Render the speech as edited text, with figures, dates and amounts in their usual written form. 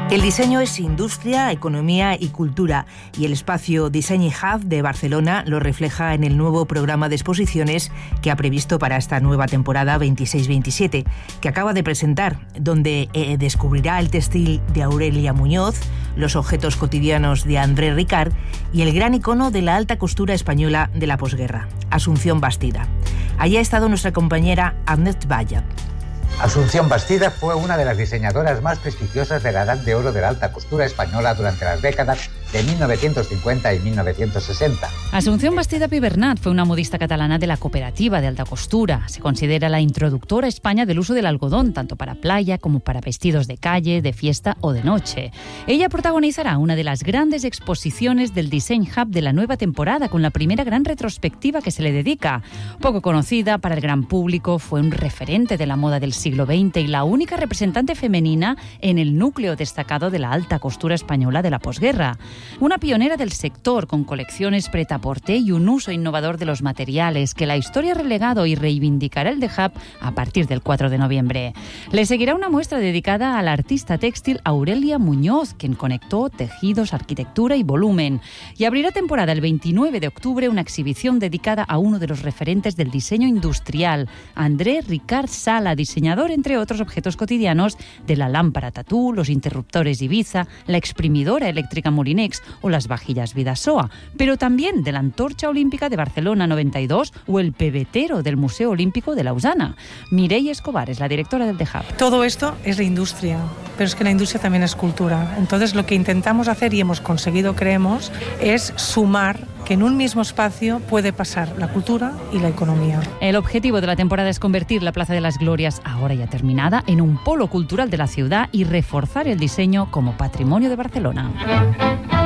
El diseño es industria, economía y cultura, y el espacio Design Hub de Barcelona lo refleja en el nuevo programa de exposiciones que ha previsto para esta nueva temporada 26-27, que acaba de presentar, donde descubrirá el textil de Aurelia Muñoz, los objetos cotidianos de André Ricard y el gran icono de la alta costura española de la posguerra, Asunción Bastida. Allí ha estado nuestra compañera Agnès Valla. Asunción Bastida fue una de las diseñadoras más prestigiosas de la Edad de Oro de la alta costura española durante las décadas de 1950 y 1960. Asunción Bastida Pibernat fue una modista catalana de la cooperativa de alta costura. Se considera la introductora a España del uso del algodón, tanto para playa como para vestidos de calle, de fiesta o de noche. Ella protagonizará una de las grandes exposiciones del Design Hub de la nueva temporada, con la primera gran retrospectiva que se le dedica. Poco conocida para el gran público, fue un referente de la moda del siglo XX y la única representante femenina en el núcleo destacado de la alta costura española de la posguerra. Una pionera del sector, con colecciones prêt-à-porter y un uso innovador de los materiales que la historia ha relegado y reivindicará el The Hub a partir del 4 de noviembre. Le seguirá una muestra dedicada a la artista textil Aurelia Muñoz, quien conectó tejidos, arquitectura y volumen. Y abrirá temporada el 29 de octubre una exhibición dedicada a uno de los referentes del diseño industrial, André Ricard Sala, diseñador, entre otros objetos cotidianos, de la lámpara Tatú, los interruptores Ibiza, la exprimidora eléctrica Molinex o las vajillas Vidasoa, pero también de la antorcha olímpica de Barcelona 92 o el pebetero del Museo Olímpico de Lausana. Mireia Escobar es la directora del The Hub. Todo esto es la industria, pero es que la industria también es cultura. Entonces lo que intentamos hacer y hemos conseguido, creemos, es sumar que en un mismo espacio puede pasar la cultura y la economía. El objetivo de la temporada es convertir la Plaza de las Glorias, ahora ya terminada, en un polo cultural de la ciudad y reforzar el diseño como patrimonio de Barcelona.